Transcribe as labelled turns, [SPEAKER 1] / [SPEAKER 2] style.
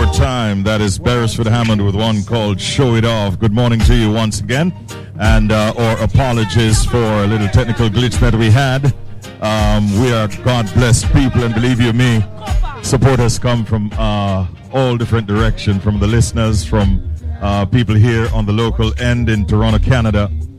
[SPEAKER 1] more time. That is Beresford Hammond with one called Show It Off. Good morning to you once again. And or apologies for a little technical glitch that we had. We are God-blessed people, and believe you me, support has come from all different directions, from the listeners, from people here on the local end in Toronto, Canada,